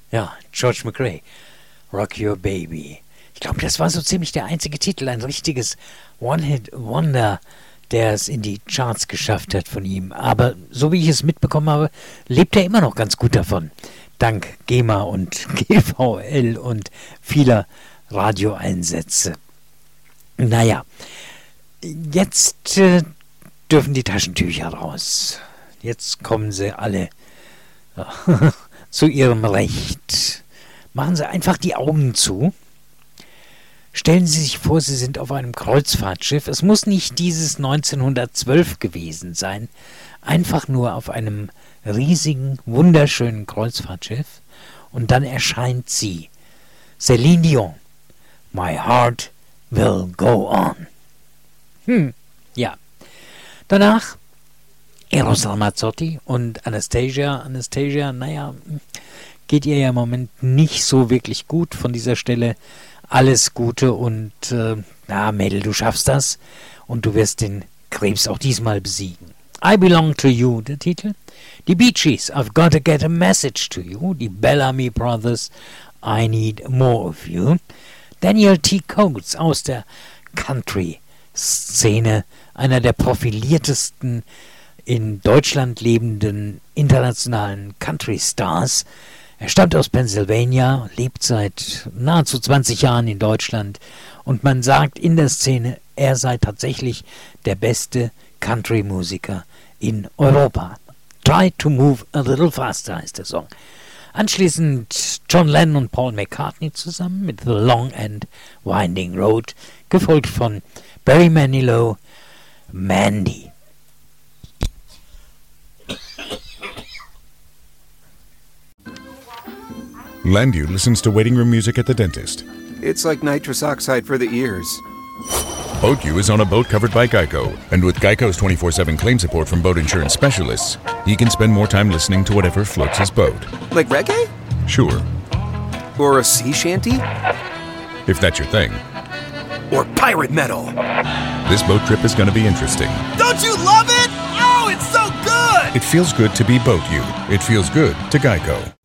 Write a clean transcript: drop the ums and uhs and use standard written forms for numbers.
Ja, George McRae, Rock Your Baby. Ich glaube, das war so ziemlich der einzige Titel, ein richtiges One-Hit-Wonder, der es in die Charts geschafft hat von ihm. Aber so wie ich es mitbekommen habe, lebt er immer noch ganz gut davon. Dank GEMA und GVL und vieler Radioeinsätze. Naja, jetzt dürfen die Taschentücher raus. Jetzt kommen sie alle zu ihrem Recht. Machen Sie einfach die Augen zu. Stellen Sie sich vor, Sie sind auf einem Kreuzfahrtschiff. Es muss nicht dieses 1912 gewesen sein. Einfach nur auf einem riesigen, wunderschönen Kreuzfahrtschiff. Und dann erscheint sie. Céline Dion. My heart will go on. Ja. Danach Eros Ramazzotti und Anastasia. Anastasia, naja, geht ihr ja im Moment nicht so wirklich gut von dieser Stelle. Alles Gute und, Mädel, du schaffst das und du wirst den Krebs auch diesmal besiegen. I Belong to You, der Titel. Die Bee Gees, I've Got to Get a Message to You. Die Bellamy Brothers, I Need More of You. Daniel T. Coates aus der Country-Szene, einer der profiliertesten in Deutschland lebenden internationalen Country-Stars. Er stammt aus Pennsylvania, lebt seit nahezu 20 Jahren in Deutschland und man sagt in der Szene, er sei tatsächlich der beste Country-Musiker in Europa. Try to Move a Little Faster heißt der Song. Anschließend John Lennon und Paul McCartney zusammen mit The Long and Winding Road, gefolgt von Barry Manilow, Mandy. Landu listens to waiting room music at the dentist. It's like nitrous oxide for the ears. Boat is on a boat covered by Geico. And with Geico's 24/7 claim support from boat insurance specialists, he can spend more time listening to whatever floats his boat. Like reggae? Sure. Or a sea shanty? If that's your thing. Or pirate metal? This boat trip is going to be interesting. Don't you love it? Oh, it's so good! It feels good to be Boat You. It feels good to Geico.